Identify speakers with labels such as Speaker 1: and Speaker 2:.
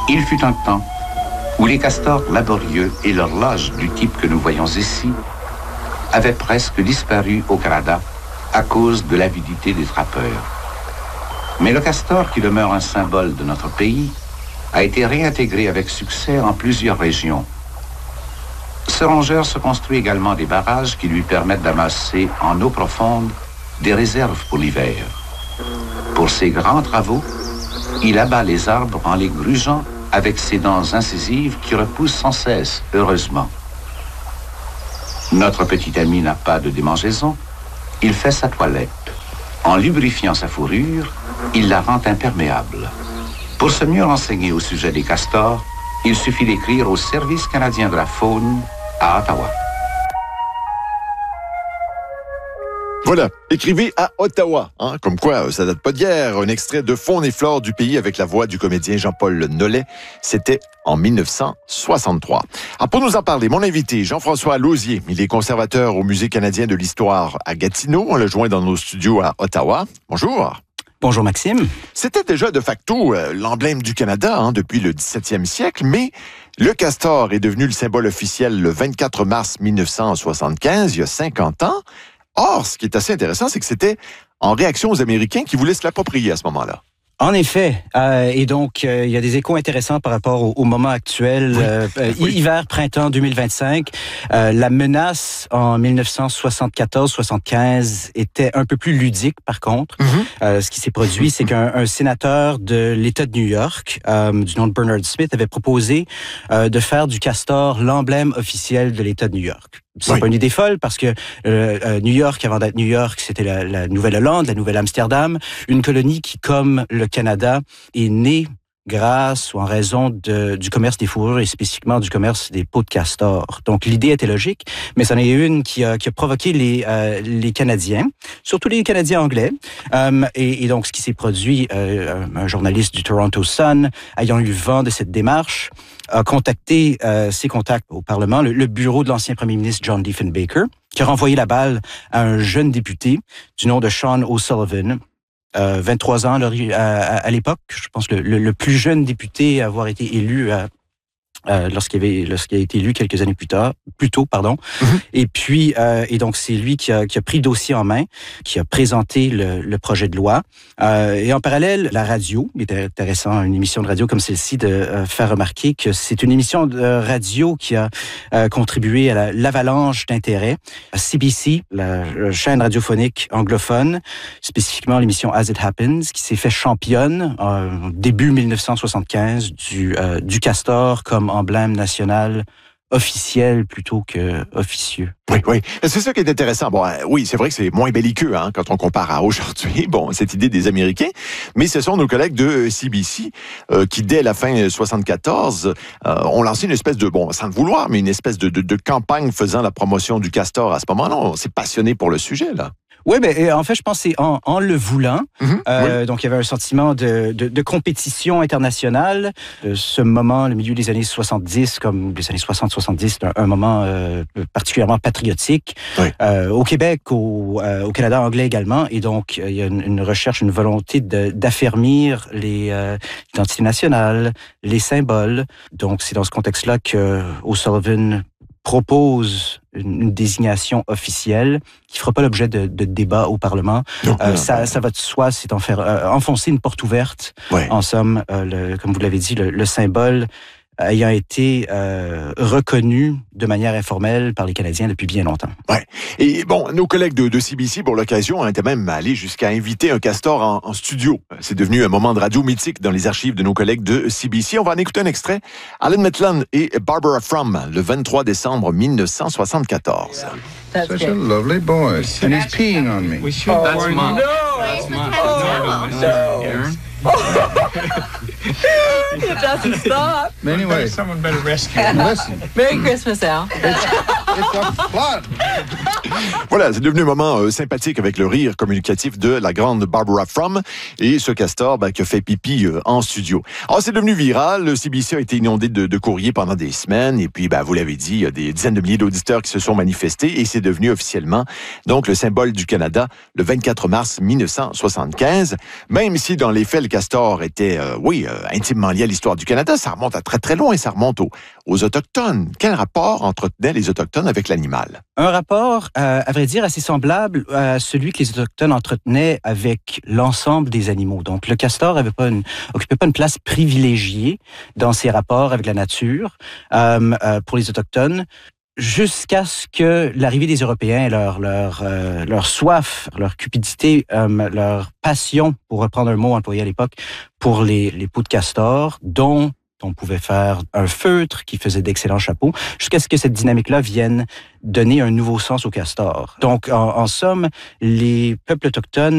Speaker 1: Il fut un temps où les castors laborieux et l'horloge du type que nous voyons ici avaient presque disparu au Canada à cause de l'avidité des trappeurs. Mais le castor, qui demeure un symbole de notre pays, a été réintégré avec succès en plusieurs régions. Ce rongeur se construit également des barrages qui lui permettent d'amasser en eau profonde des réserves pour l'hiver. Pour ses grands travaux, il abat les arbres en les grugeant avec ses dents incisives qui repoussent sans cesse, heureusement. Notre petit ami n'a pas de démangeaison. Il fait sa toilette. En lubrifiant sa fourrure, il la rend imperméable. Pour se mieux renseigner au sujet des castors, il suffit d'écrire au Service canadien de la faune à Ottawa.
Speaker 2: Voilà, écrivez à Ottawa, comme quoi ça date pas d'hier. Un extrait de Faune et flore du pays avec la voix du comédien Jean-Paul Nollet. C'était en 1963. Alors pour nous en parler, mon invité, Jean-François Lauzier, il est conservateur au Musée canadien de l'histoire à Gatineau. On le joint dans nos studios à Ottawa. Bonjour.
Speaker 3: Bonjour Maxime.
Speaker 2: C'était déjà de facto l'emblème du Canada depuis le 17e siècle, mais le castor est devenu le symbole officiel le 24 mars 1975, il y a 50 ans. Or, ce qui est assez intéressant, c'est que c'était en réaction aux Américains qui voulaient se l'approprier à ce moment-là.
Speaker 3: En effet, et donc il y a des échos intéressants par rapport au moment actuel, hiver, printemps 2025. La menace en 1974-75 était un peu plus ludique par contre. Ce qui s'est produit, c'est qu'un sénateur de l'État de New York, du nom de Bernard Smith, avait proposé de faire du castor l'emblème officiel de l'État de New York. C'est pas une idée folle parce que New York, avant d'être New York, c'était la Nouvelle-Hollande, la Nouvelle-Amsterdam, une colonie qui, comme le Canada, est née grâce ou en raison du commerce des fourrures et spécifiquement du commerce des peaux de castor. Donc l'idée était logique, mais c'en est une qui a provoqué les Canadiens, surtout les Canadiens anglais. Et donc ce qui s'est produit, un journaliste du Toronto Sun, ayant eu vent de cette démarche, a contacté ses contacts au Parlement, le bureau de l'ancien premier ministre John Diefenbaker, qui a renvoyé la balle à un jeune député du nom de Sean O'Sullivan, 23 ans à l'époque. Je pense que le plus jeune député à avoir été élu lorsqu'il a été élu quelques années plus tôt. Et puis, et donc c'est lui qui a pris le dossier en main, qui a présenté le projet de loi. Et en parallèle, la radio, il était intéressant, une émission de radio comme celle-ci, de faire remarquer que c'est une émission de radio qui a contribué à l'avalanche d'intérêt. CBC, la chaîne radiophonique anglophone, spécifiquement l'émission As It Happens, qui s'est fait championne début 1975 du castor comme emblème national officiel plutôt que officieux.
Speaker 2: Oui. C'est ça qui est intéressant. Bon, oui, c'est vrai que c'est moins belliqueux quand on compare à aujourd'hui. Bon, cette idée des Américains. Mais ce sont nos collègues de CBC qui, dès la fin 74, ont lancé une espèce de, sans le vouloir, mais une espèce de campagne faisant la promotion du castor à ce moment-là. On s'est passionné pour le sujet, là.
Speaker 3: Oui, mais en fait, je pense que c'est en le voulant. Donc, il y avait un sentiment de compétition internationale. Ce moment, le milieu des années 70, comme les années 60-70, c'est un moment particulièrement patriotique. Au Québec, au Canada anglais également. Et donc, il y a une recherche, une volonté d'affermir l'identité nationale, les symboles. Donc, c'est dans ce contexte-là que O'Sullivan propose une désignation officielle qui ne fera pas l'objet de débat au Parlement. Ça va de soi, c'est enfoncer une porte ouverte. En somme, comme vous l'avez dit, le symbole ayant été reconnu de manière informelle par les Canadiens depuis bien longtemps.
Speaker 2: Et bon, nos collègues de CBC, pour l'occasion, étaient même allés jusqu'à inviter un castor en studio. C'est devenu un moment de radio mythique dans les archives de nos collègues de CBC. On va en écouter un extrait. Alan Maitland et Barbara Frum, le 23 décembre 1974.
Speaker 4: Such a lovely boy. And he's peeing on me.
Speaker 5: We should. That's mine.
Speaker 4: No!
Speaker 5: That's mine.
Speaker 4: No!
Speaker 5: Aaron?
Speaker 6: It doesn't stop.
Speaker 4: Anyway.
Speaker 5: Someone better rescue him.
Speaker 4: Listen.
Speaker 6: Merry Christmas, Al.
Speaker 4: It's a flood.
Speaker 2: Voilà, c'est devenu un moment sympathique avec le rire communicatif de la grande Barbara Frum et ce castor qui a fait pipi en studio. Alors, c'est devenu viral. Le CBC a été inondé de courriers pendant des semaines. Et puis, vous l'avez dit, il y a des dizaines de milliers d'auditeurs qui se sont manifestés et c'est devenu officiellement donc le symbole du Canada le 24 mars 1975. Même si, dans les faits, le castor était, intimement lié à l'histoire du Canada, ça remonte à très, très loin. Ça remonte aux Autochtones. Quel rapport entretenaient les Autochtones avec l'animal?
Speaker 3: Un rapport, à vrai dire, assez semblable à celui que les Autochtones entretenaient avec l'ensemble des animaux. Donc, le castor occupait pas une place privilégiée dans ses rapports avec la nature pour les Autochtones, jusqu'à ce que l'arrivée des Européens et leur soif, leur cupidité, leur passion, pour reprendre un mot employé à l'époque, pour les peaux de castor, dont on pouvait faire un feutre qui faisait d'excellents chapeaux, jusqu'à ce que cette dynamique-là vienne donner un nouveau sens au castor. Donc, en somme, les peuples autochtones